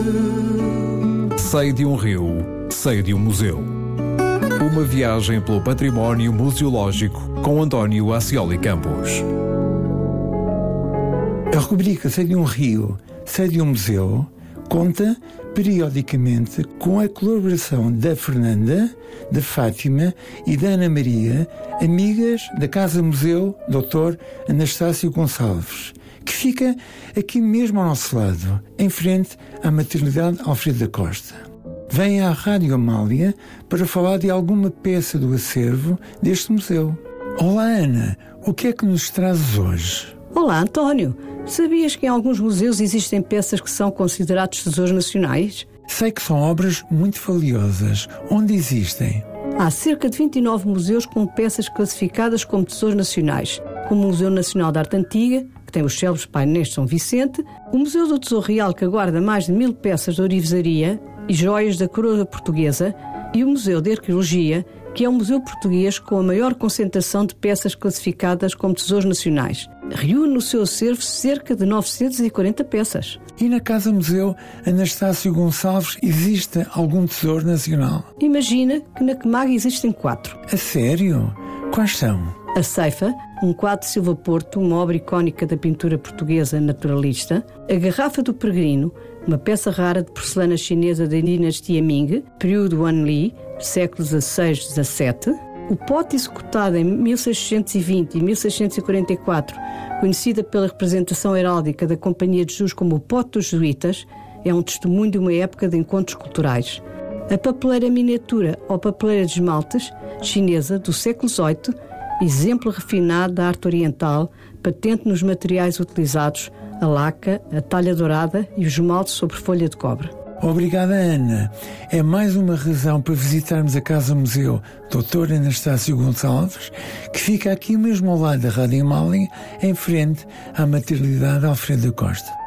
Sei de um rio, sei de um museu. Uma viagem pelo património museológico com António Ascioli Campos. A rubrica Sei de um rio, sei de um museu conta periodicamente com a colaboração da Fernanda, da Fátima e da Ana Maria, amigas da Casa Museu Dr. Anastácio Gonçalves, que fica aqui mesmo ao nosso lado, em frente à maternidade Alfredo da Costa. Vem à Rádio Amália para falar de alguma peça do acervo deste museu. Olá, Ana, o que é que nos trazes hoje? Olá, António. Sabias que em alguns museus existem peças que são considerados tesouros nacionais? Sei que são obras muito valiosas. Onde existem? Há cerca de 29 museus com peças classificadas como tesouros nacionais, como o Museu Nacional de Arte Antiga, que tem os célebres painéis de São Vicente, o Museu do Tesouro Real, que guarda mais de 1000 peças de ourivesaria e joias da coroa portuguesa, e o Museu de Arqueologia, que é um museu português com a maior concentração de peças classificadas como tesouros nacionais. Reúne no seu acervo cerca de 940 peças. E na Casa Museu Anastácio Gonçalves existe algum tesouro nacional? Imagina que na Quemaga existem 4. A sério? Quais são? A Ceifa, um quadro de Silva Porto, uma obra icónica da pintura portuguesa naturalista. A Garrafa do Peregrino, uma peça rara de porcelana chinesa da dinastia Ming, período Wanli, séculos XVI e XVII. O pote executado em 1620 e 1644, conhecida pela representação heráldica da Companhia de Jesus como o Pote dos Jesuítas, é um testemunho de uma época de encontros culturais. A papeleira miniatura ou papeleira de esmaltes, chinesa, do século XVIII, exemplo refinado da arte oriental, patente nos materiais utilizados, a laca, a talha dourada e o esmalte sobre folha de cobre. Obrigada, Ana. É mais uma razão para visitarmos a Casa Museu Dr. Anastácio Gonçalves, que fica aqui mesmo ao lado da Rádio Amália, em frente à maternidade Alfredo da Costa.